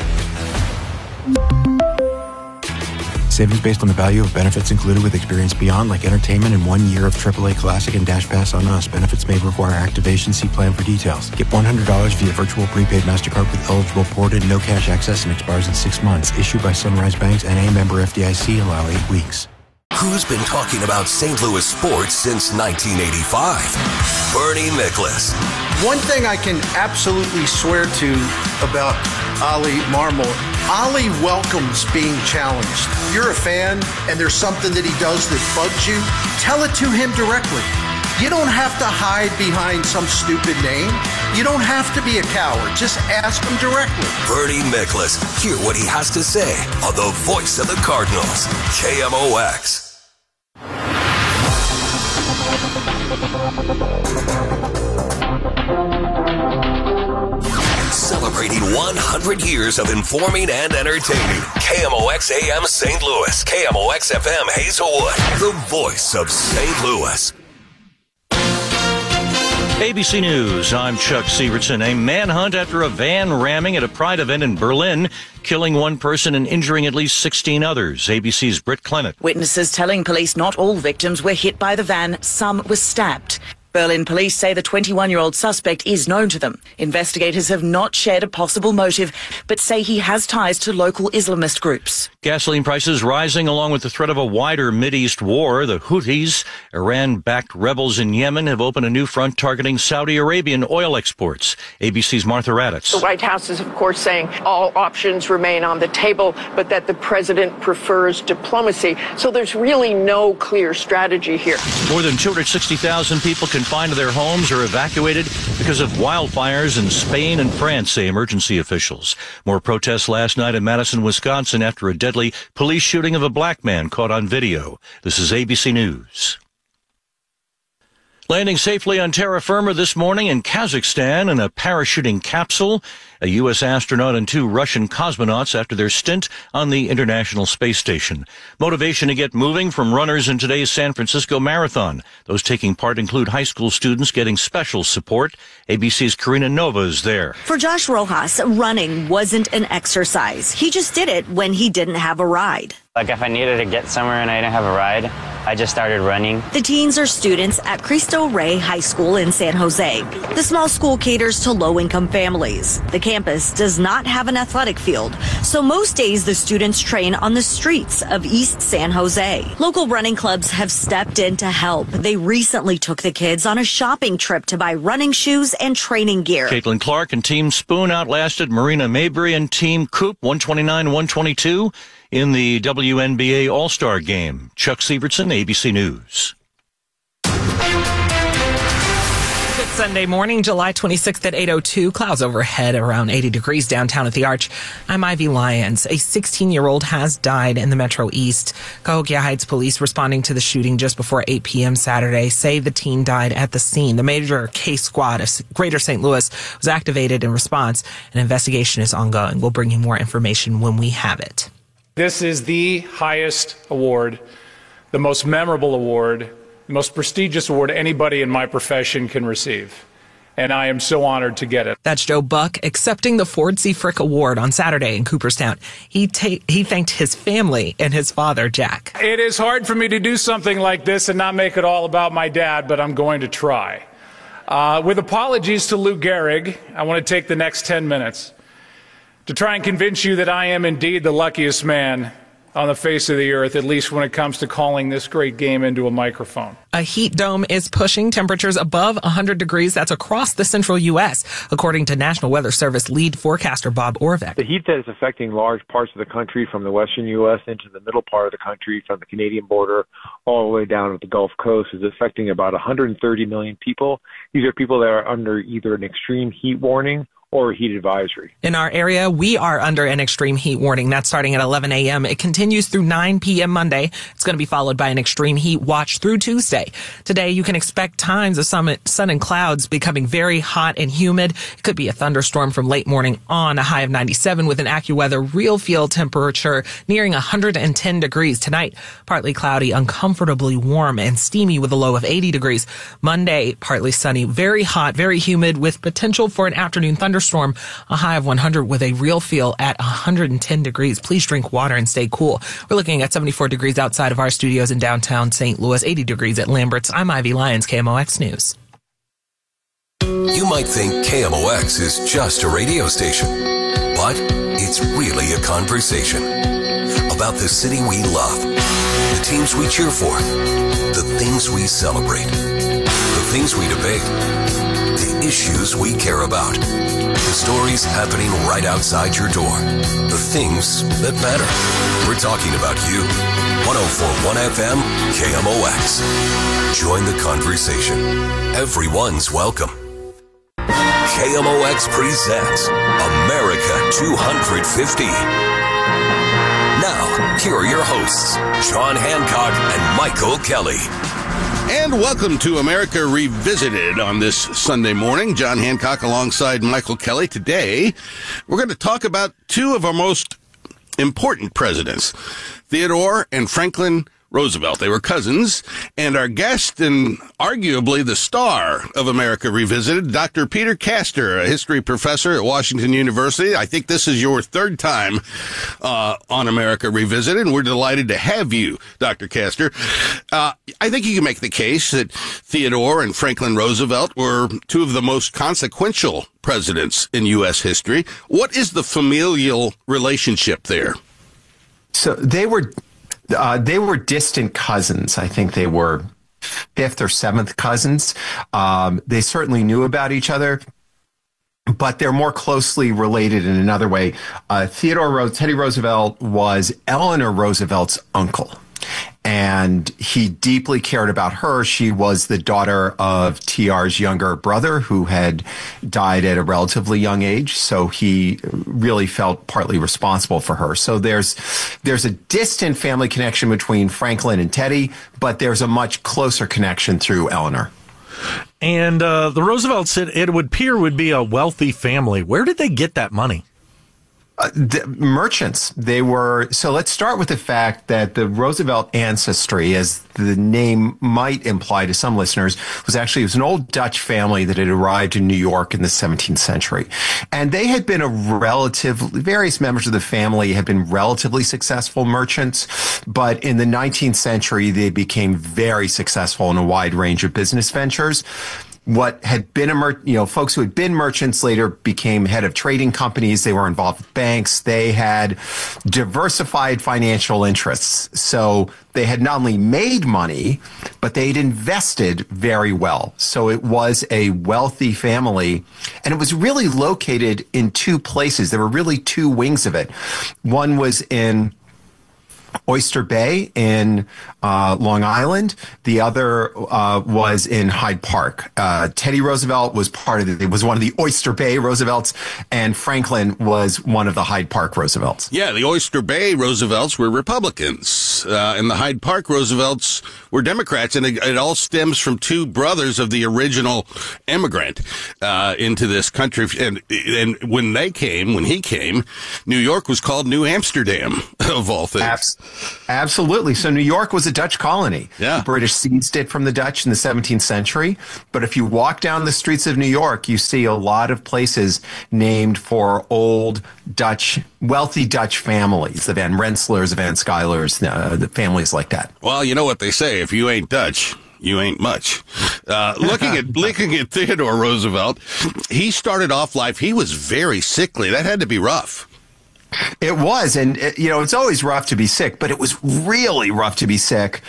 Savings based on the value of benefits included with Experience Beyond, like entertainment and one year of triple A Classic and Dash Pass on us. Benefits may require activation. See plan for details. Get one hundred dollars via virtual prepaid MasterCard with eligible ported, no cash access, and expires in six months. Issued by Sunrise Banks and a member F D I C. Allow eight weeks. Who's been talking about Saint Louis sports since nineteen eighty-five? Bernie Miklasz. One thing I can absolutely swear to about Oli Marmol, Oli welcomes being challenged. If you're a fan and there's something that he does that bugs you, tell it to him directly. You don't have to hide behind some stupid name. You don't have to be a coward. Just ask him directly. Bernie Miklasz. Hear what he has to say on the voice of the Cardinals, K M O X. Celebrating one hundred years of informing and entertaining. K M O X A M Saint Louis. K M O X F M Hazelwood. The voice of Saint Louis. A B C News, I'm Chuck Sievertson. A manhunt after a van ramming at a Pride event in Berlin, killing one person and injuring at least sixteen others. A B C's Britt Clement. Witnesses telling police not all victims were hit by the van, some were stabbed. Berlin police say the twenty-one-year-old suspect is known to them. Investigators have not shared a possible motive, but say he has ties to local Islamist groups. Gasoline prices rising along with the threat of a wider Mideast war. The Houthis, Iran-backed rebels in Yemen, have opened a new front targeting Saudi Arabian oil exports. A B C's Martha Raddatz. The White House is, of course, saying all options remain on the table, but that the president prefers diplomacy. So there's really no clear strategy here. More than two hundred sixty thousand people confined to their homes or evacuated because of wildfires in Spain and France, say emergency officials. More protests last night in Madison, Wisconsin after a deadly police shooting of a black man caught on video. This is A B C News. Landing safely on terra firma this morning in Kazakhstan in a parachuting capsule, a U S astronaut and two Russian cosmonauts after their stint on the International Space Station. Motivation to get moving from runners in today's San Francisco Marathon. Those taking part include high school students getting special support. A B C's Karina Nova is there. For Josh Rojas, running wasn't an exercise. He just did it when he didn't have a ride. Like if I needed to get somewhere and I didn't have a ride, I just started running. The teens are students at Cristo Rey High School in San Jose. The small school caters to low-income families. The campus does not have an athletic field, so most days the students train on the streets of East San Jose. Local running clubs have stepped in to help. They recently took the kids on a shopping trip to buy running shoes and training gear. Caitlin Clark and Team Spoon outlasted Marina Mabry and Team Coop one twenty-nine one twenty-two in the W N B A All-Star Game. Chuck Sievertson, A B C News. Good Sunday morning, July twenty-sixth at eight oh two. Clouds overhead around eighty degrees downtown at the Arch. I'm Ivy Lyons. A sixteen-year-old has died in the Metro East. Cahokia Heights police responding to the shooting just before eight p.m. Saturday say the teen died at the scene. The major case squad of Greater Saint Louis was activated in response. An investigation is ongoing. We'll bring you more information when we have it. This is the highest award, the most memorable award, the most prestigious award anybody in my profession can receive. And I am so honored to get it. That's Joe Buck accepting the Ford C. Frick Award on Saturday in Cooperstown. He ta- he thanked his family and his father, Jack. It is hard for me to do something like this and not make it all about my dad, but I'm going to try. Uh, with apologies to Lou Gehrig, I want to take the next ten minutes to try and convince you that I am indeed the luckiest man on the face of the earth, at least when it comes to calling this great game into a microphone. A heat dome is pushing temperatures above one hundred degrees. That's across the central U S, according to National Weather Service lead forecaster Bob Orvek. The heat that is affecting large parts of the country from the western U S into the middle part of the country, from the Canadian border all the way down to the Gulf Coast, is affecting about one hundred thirty million people. These are people that are under either an extreme heat warning or a heat advisory. In our area, we are under an extreme heat warning. That's starting at eleven a.m. It continues through nine p.m. Monday. It's going to be followed by an extreme heat watch through Tuesday. Today, you can expect times of sun and clouds becoming very hot and humid. It could be a thunderstorm from late morning on, a high of ninety-seven with an AccuWeather real feel temperature nearing one hundred ten degrees. Tonight, partly cloudy, uncomfortably warm and steamy with a low of eighty degrees. Monday, partly sunny, very hot, very humid with potential for an afternoon thunderstorm. Storm, a high of one hundred with a real feel at one hundred ten degrees. Please drink water and stay cool. We're looking at seventy-four degrees outside of our studios in downtown Saint Louis, eighty degrees at Lambert's. I'm Ivy Lyons, K M O X News. You might think K M O X is just a radio station, but it's really a conversation about the city we love, the teams we cheer for, the things we celebrate, the things we debate, the issues we care about, the stories happening right outside your door, the things that matter. We're talking about you. one oh four point one F M, K M O X. Join the conversation. Everyone's welcome. K M O X presents America two fifty. Now, here are your hosts, John Hancock and Michael Kelly. And welcome to America Revisited on this Sunday morning. John Hancock alongside Michael Kelly. Today, we're going to talk about two of our most important presidents, Theodore and Franklin Roosevelt. They were cousins, and our guest and arguably the star of America Revisited, Doctor Peter Castor, a history professor at Washington University. I think this is your third time uh, on America Revisited, and we're delighted to have you, Doctor Castor. Uh, I think you can make the case that Theodore and Franklin Roosevelt were two of the most consequential presidents in U S history. What is the familial relationship there? So they were... Uh, they were distant cousins. I think they were fifth or seventh cousins. Um, they certainly knew about each other, but they're more closely related in another way. Uh, Theodore Ro- Teddy Roosevelt was Eleanor Roosevelt's uncle, and he deeply cared about her. She was the daughter of T R's younger brother, who had died at a relatively young age, so he really felt partly responsible for her. So there's there's a distant family connection between Franklin and Teddy, but there's a much closer connection through Eleanor. And uh, the Roosevelts said it would appear would be a wealthy family. Where did they get that money? Uh, the merchants. They were, so let's start with the fact that the Roosevelt ancestry, as the name might imply to some listeners, was actually, it was an old Dutch family that had arrived in New York in the seventeenth century. And they had been a relative, various members of the family had been relatively successful merchants, but in the nineteenth century, they became very successful in a wide range of business ventures. What had been a mer- you know, folks who had been merchants later became head of trading companies. They were involved with banks. They had diversified financial interests. So they had not only made money, but they'd invested very well. So it was a wealthy family, and it was really located in two places. There were really two wings of it. One was in Oyster Bay in uh, Long Island. The other uh, was in Hyde Park. Uh, Teddy Roosevelt was part of it. Was one of the Oyster Bay Roosevelts, and Franklin was one of the Hyde Park Roosevelts. Yeah, the Oyster Bay Roosevelts were Republicans, uh, and the Hyde Park Roosevelts were Democrats, and it, it all stems from two brothers of the original immigrant uh, into this country. And, and when they came, when he came, New York was called New Amsterdam, of all things. Abs- Absolutely. So New York was a Dutch colony. Yeah. The British seized it from the Dutch in the seventeenth century. But if you walk down the streets of New York, you see a lot of places named for old Dutch, wealthy Dutch families, the Van Rensselaers, the Van Schuyler's, uh, the families like that. Well, you know what they say, if you ain't Dutch, you ain't much. Uh, looking at looking at Theodore Roosevelt, he started off life, he was very sickly. That had to be rough. It was. And, you know, it's always rough to be sick, but it was really rough to be sick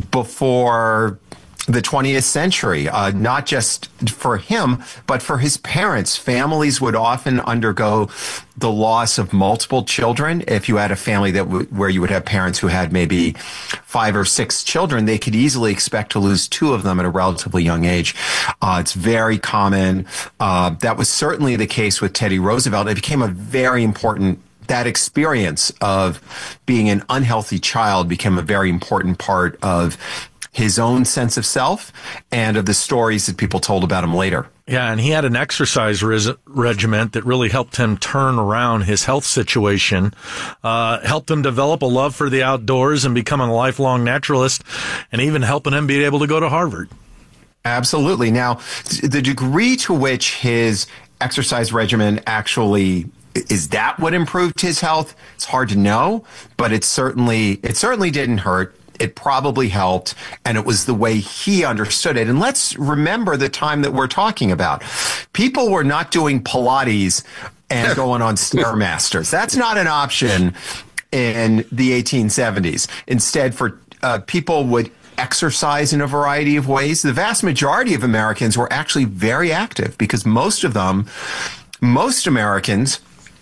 before the twentieth century, uh, not just for him, but for his parents. Families would often undergo the loss of multiple children. If you had a family that w- where you would have parents who had maybe five or six children, they could easily expect to lose two of them at a relatively young age. Uh, it's very common. Uh, that was certainly the case with Teddy Roosevelt. It became a very important That experience of being an unhealthy child became a very important part of his own sense of self and of the stories that people told about him later. Yeah, and he had an exercise res- regiment that really helped him turn around his health situation, uh, helped him develop a love for the outdoors and become a lifelong naturalist, and even helping him be able to go to Harvard. Absolutely. Now, the degree to which his exercise regimen actually is that what improved his health? It's hard to know, but it certainly it certainly didn't hurt. It probably helped, and it was the way he understood it. And let's remember the time that we're talking about. People were not doing Pilates and going on Stairmasters. That's not an option in the eighteen seventies. Instead, for uh, people would exercise in a variety of ways. The vast majority of Americans were actually very active because most of them, most Americans,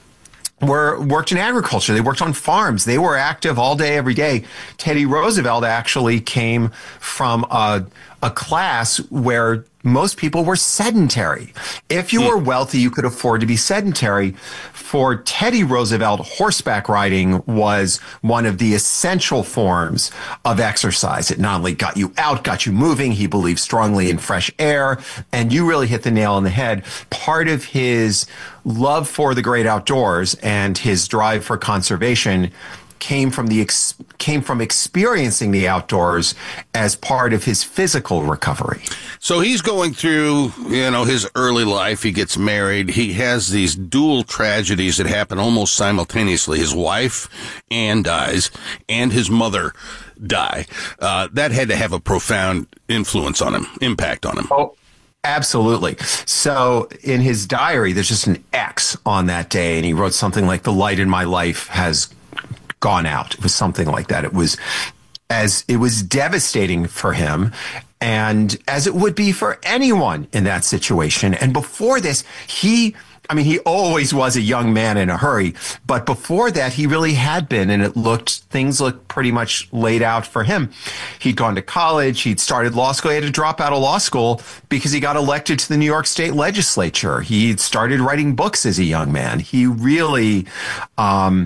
were worked in agriculture. They worked on farms. They were active all day, every day. Teddy Roosevelt actually came from a, a class where most people were sedentary. If you were wealthy, you could afford to be sedentary. For Teddy Roosevelt, horseback riding was one of the essential forms of exercise. It not only got you out, got you moving. He believed strongly in fresh air, and you really hit the nail on the head. Part of his love for the great outdoors and his drive for conservation came from the ex- came from experiencing the outdoors as part of his physical recovery. So he's going through, you know, his early life. He gets married. He has these dual tragedies that happen almost simultaneously. His wife, Anne, dies, and his mother die. Uh, that had to have a profound influence on him, impact on him. Oh. Absolutely. So in his diary, there's just an X on that day, and he wrote something like, "The light in my life has gone out." It was something like that. It was as it was devastating for him, and as it would be for anyone in that situation. And before this, he I mean, he always was a young man in a hurry, but before that, he really had been, and it looked, things looked pretty much laid out for him. He'd gone to college, he'd started law school, he had to drop out of law school because he got elected to the New York State Legislature. He'd started writing books as a young man. He really, um,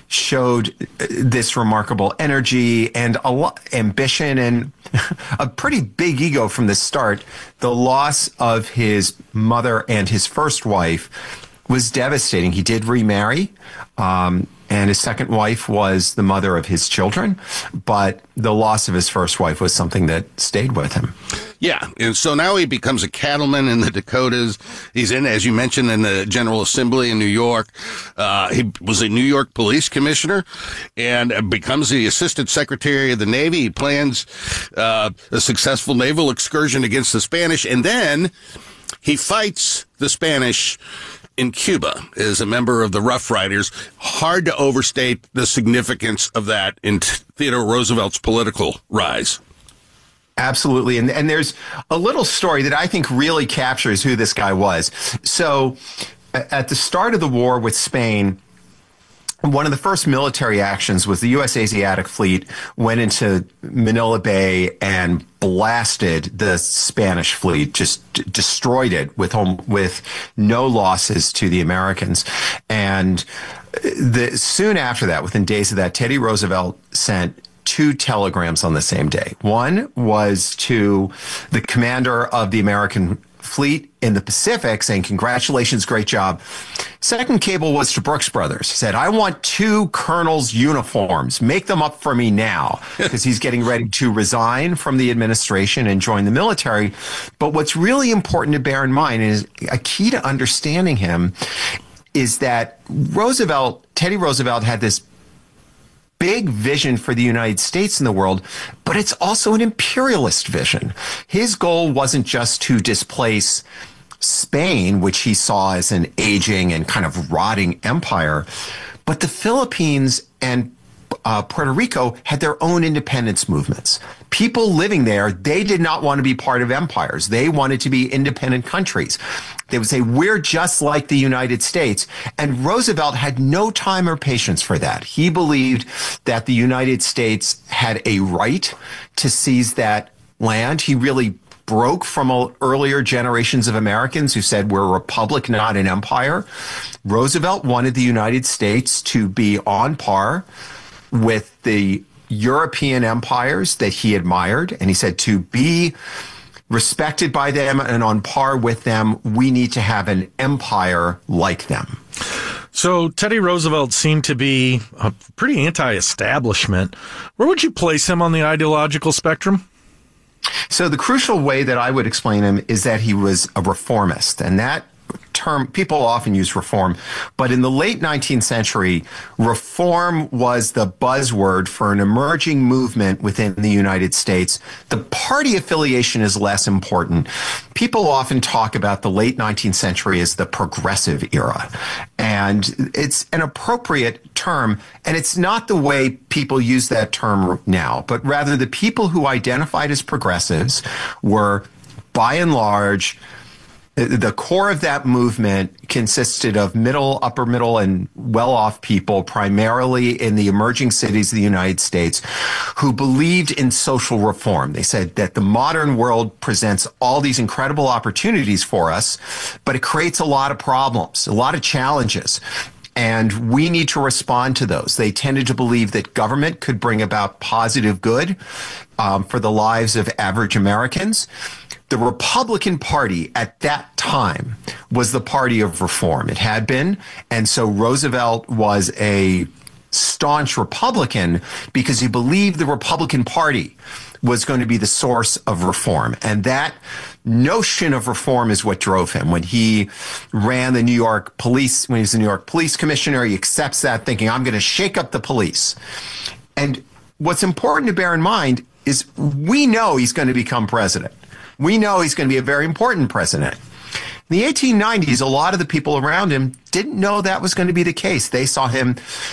showed this remarkable energy and a lot ambition and a pretty big ego from the start. The loss of his mother and his first wife was devastating. He did remarry, um, and his second wife was the mother of his children, but the loss of his first wife was something that stayed with him. Yeah, and so now he becomes a cattleman in the Dakotas. He's in, as you mentioned, in the General Assembly in New York. Uh, he was a New York police commissioner and becomes the Assistant Secretary of the Navy. He plans uh, a successful naval excursion against the Spanish, and then he fights the Spanish in Cuba as a member of the Rough Riders. Hard to overstate the significance of that in Theodore Roosevelt's political rise. Absolutely. And, and there's a little story that I think really captures who this guy was. So at the start of the war with Spain, one of the first military actions was the U S Asiatic Fleet went into Manila Bay and blasted the Spanish fleet, just d- destroyed it with home, with no losses to the Americans. And the, soon after that, within days of that, Teddy Roosevelt sent two telegrams on the same day. One was to the commander of the American fleet in the Pacific saying, congratulations, great job. Second cable was to Brooks Brothers. He said, I want two colonels' uniforms. Make them up for me now, because he's getting ready to resign from the administration and join the military. But what's really important to bear in mind is a key to understanding him is that Roosevelt, Teddy Roosevelt had this big vision for the United States in the world, but it's also an imperialist vision. His goal wasn't just to displace Spain, which he saw as an aging and kind of rotting empire, but the Philippines and uh, Puerto Rico had their own independence movements. People living there, they did not want to be part of empires. They wanted to be independent countries. They would say, we're just like the United States. And Roosevelt had no time or patience for that. He believed that the United States had a right to seize that land. He really broke from earlier generations of Americans who said we're a republic, not an empire. Roosevelt wanted the United States to be on par with the European empires that he admired. And he said to be respected by them and on par with them, we need to have an empire like them. So Teddy Roosevelt seemed to be a pretty anti-establishment. Where would you place him on the ideological spectrum? So the crucial way that I would explain him is that he was a reformist, and that term, people often use reform, but in the late nineteenth century, reform was the buzzword for an emerging movement within the United States. The party affiliation is less important. People often talk about the late nineteenth century as the progressive era, and it's an appropriate term, and it's not the way people use that term now, but rather the people who identified as progressives were, by and large, the core of that movement consisted of middle, upper middle, and well-off people, primarily in the emerging cities of the United States, who believed in social reform. They said that the modern world presents all these incredible opportunities for us, but it creates a lot of problems, a lot of challenges. And we need to respond to those. They tended to believe that government could bring about positive good um, for the lives of average Americans. The Republican Party at that time was the party of reform. It had been. And so Roosevelt was a staunch Republican because he believed the Republican Party was going to be the source of reform. And that notion of reform is what drove him. When he ran the New York police, when he was the New York police commissioner, he accepts that thinking, I'm going to shake up the police. And what's important to bear in mind is we know he's going to become president. We know he's going to be a very important president. In the eighteen nineties, a lot of the people around him didn't know that was going to be the case. They saw him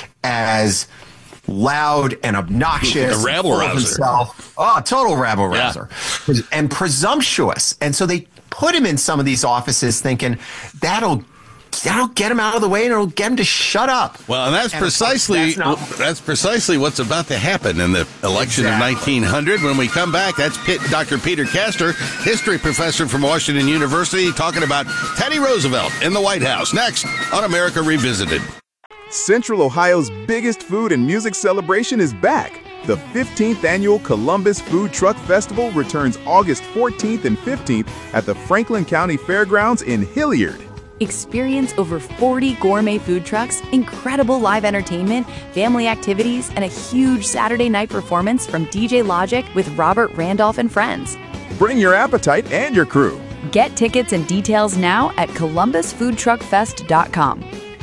as loud and obnoxious. A rabble-rouser. Oh, total rabble-rouser. Yeah. And presumptuous. And so they put him in some of these offices thinking, that'll That'll get him out of the way and it'll get him to shut up. Well, and that's and precisely that's, not, that's precisely what's about to happen in the election exactly. of nineteen hundred. When we come back, that's Pitt, Doctor Peter Castor, history professor from Washington University, talking about Teddy Roosevelt in the White House. Next on America Revisited. Central Ohio's biggest food and music celebration is back. The fifteenth Annual Columbus Food Truck Festival returns August fourteenth and fifteenth at the Franklin County Fairgrounds in Hilliard. Experience over forty gourmet food trucks, incredible live entertainment, family activities, and a huge Saturday night performance from D J Logic with Robert Randolph and friends. Bring your appetite and your crew. Get tickets and details now at columbus food truck fest dot com.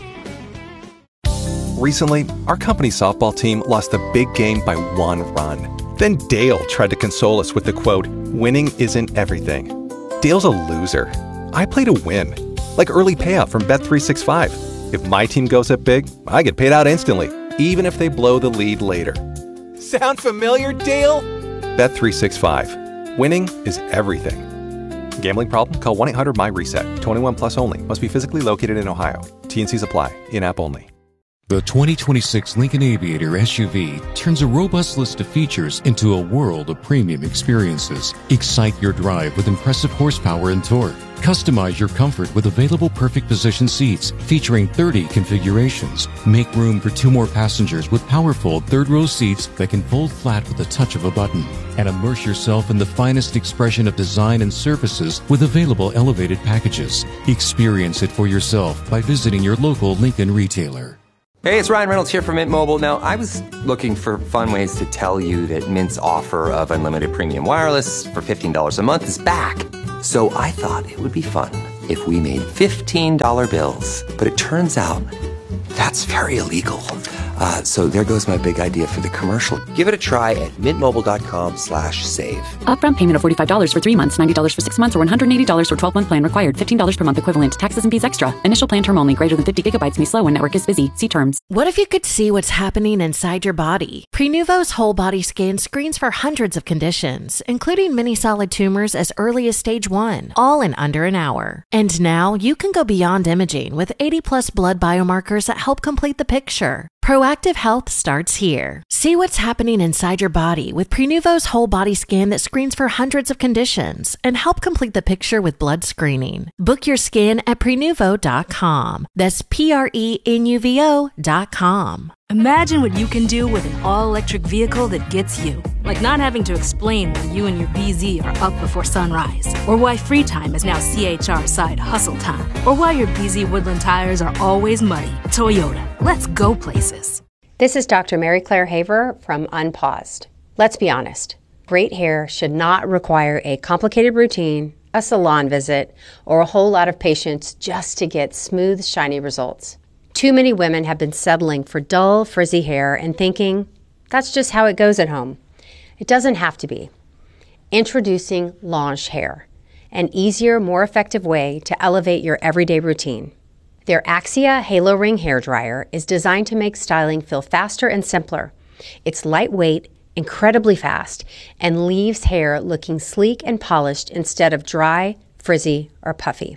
Recently, our company's softball team lost a big game by one run. Then Dale tried to console us with the quote, "Winning isn't everything." Dale's a loser. I play to win. Like early payout from Bet three sixty-five. If my team goes up big, I get paid out instantly, even if they blow the lead later. Sound familiar, Dale? Bet three sixty-five. Winning is everything. Gambling problem? Call one eight hundred my reset. twenty-one plus only. Must be physically located in Ohio. T N Cs apply. In-app only. The twenty twenty-six Lincoln Aviator S U V turns a robust list of features into a world of premium experiences. Excite your drive with impressive horsepower and torque. Customize your comfort with available perfect position seats featuring thirty configurations. Make room for two more passengers with powerful third-row seats that can fold flat with the touch of a button. And immerse yourself in the finest expression of design and services with available elevated packages. Experience it for yourself by visiting your local Lincoln retailer. Hey, it's Ryan Reynolds here from Mint Mobile. Now, I was looking for fun ways to tell you that Mint's offer of unlimited premium wireless for fifteen dollars a month is back. So I thought it would be fun if we made fifteen dollar bills. But it turns out that's very illegal. Uh, so there goes my big idea for the commercial. Give it a try at mintmobile.com slash save. Upfront payment of forty-five dollars for three months, ninety dollars for six months, or one hundred eighty dollars for twelve-month plan required. fifteen dollars per month equivalent. Taxes and fees extra. Initial plan term only. Greater than fifty gigabytes may slow when network is busy. See terms. What if you could see what's happening inside your body? Prenuvo's whole body scan screens for hundreds of conditions, including many solid tumors as early as stage one, all in under an hour. And now you can go beyond imaging with eighty plus blood biomarkers that help complete the picture. Proactive health starts here. See what's happening inside your body with Prenuvo's whole body scan that screens for hundreds of conditions and help complete the picture with blood screening. Book your scan at prenuvo dot com. That's P R E N U V O dot com. Imagine what you can do with an all-electric vehicle that gets you. Like not having to explain why you and your B Z are up before sunrise, or why free time is now C H R side hustle time, or why your B Z Woodland tires are always muddy. Toyota, let's go places. This is Doctor Mary Claire Haver from Unpaused. Let's be honest. Great hair should not require a complicated routine, a salon visit, or a whole lot of patience just to get smooth, shiny results. Too many women have been settling for dull, frizzy hair and thinking, that's just how it goes at home. It doesn't have to be. Introducing Lange Hair, an easier, more effective way to elevate your everyday routine. Their Axia Halo Ring Hair Dryer is designed to make styling feel faster and simpler. It's lightweight, incredibly fast, and leaves hair looking sleek and polished instead of dry, frizzy, or puffy.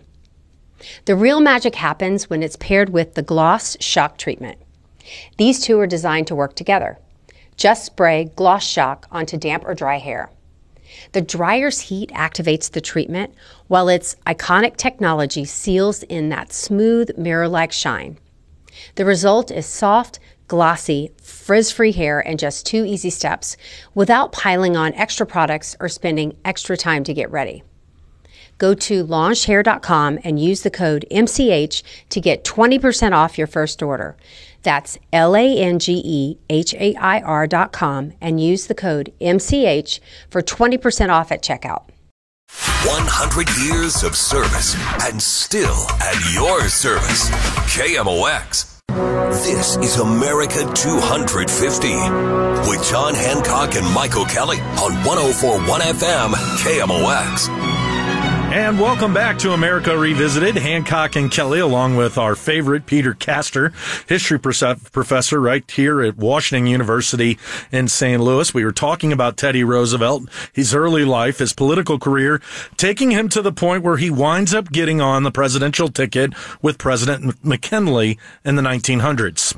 The real magic happens when it's paired with the Gloss Shock Treatment. These two are designed to work together. Just spray Gloss Shock onto damp or dry hair. The dryer's heat activates the treatment, while its iconic technology seals in that smooth, mirror-like shine. The result is soft, glossy, frizz-free hair in just two easy steps, without piling on extra products or spending extra time to get ready. Go to lange hair dot com and use the code M C H to get twenty percent off your first order. That's L A N G E H A I R dot com and use the code M C H for twenty percent off at checkout. one hundred years of service and still at your service. K M O X. This is America two hundred fifty with John Hancock and Michael Kelly on one oh four point one F M K M O X. And welcome back to America Revisited. Hancock and Kelly, along with our favorite Peter Castor, history professor right here at Washington University in Saint Louis. We were talking about Teddy Roosevelt, his early life, his political career, taking him to the point where he winds up getting on the presidential ticket with President McKinley in the nineteen hundreds.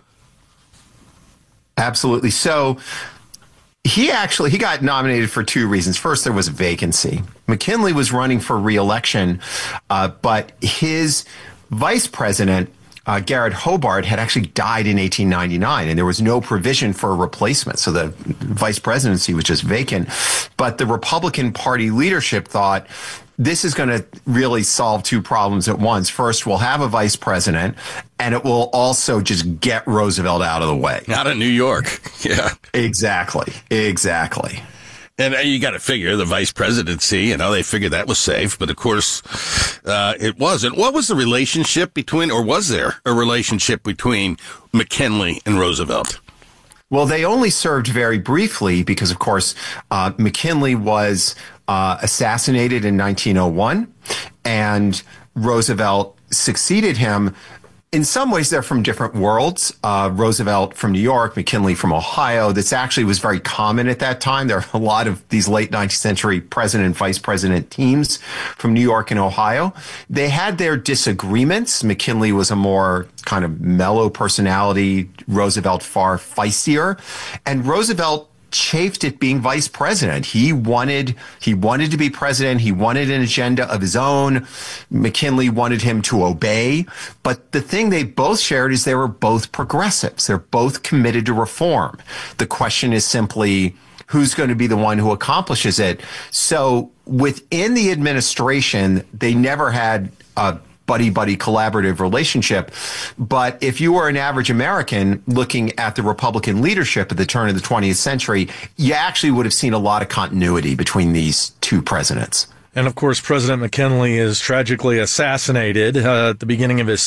Absolutely. So he actually, he got nominated for two reasons. First, there was a vacancy. McKinley was running for re-election, uh, but his vice president uh, Garrett Hobart had actually died in eighteen ninety-nine, and there was no provision for a replacement. So the vice presidency was just vacant. But the Republican Party leadership thought, this is going to really solve two problems at once. First, we'll have a vice president, and it will also just get Roosevelt out of the way. Out of New York. Yeah. Exactly. Exactly. And you got to figure the vice presidency, you know, they figured that was safe. But, of course, uh, it wasn't. What was the relationship between, or was there a relationship between McKinley and Roosevelt? Well, they only served very briefly because, of course, uh, McKinley was uh, assassinated in nineteen oh one, and Roosevelt succeeded him. In some ways, they're from different worlds. Uh, Roosevelt from New York, McKinley from Ohio. This actually was very common at that time. There are a lot of these late nineteenth century president and vice president teams from New York and Ohio. They had their disagreements. McKinley was a more kind of mellow personality, Roosevelt far feistier. And Roosevelt chafed at being vice president. He wanted he wanted to be president. He wanted an agenda of his own. McKinley wanted him to obey. But the thing they both shared is they were both progressives. They're both committed to reform. The question is simply, who's going to be the one who accomplishes it? So within the administration, they never had a buddy-buddy collaborative relationship. But if you were an average American looking at the Republican leadership at the turn of the twentieth century, you actually would have seen a lot of continuity between these two presidents. And, of course, President McKinley is tragically assassinated uh, at the beginning of his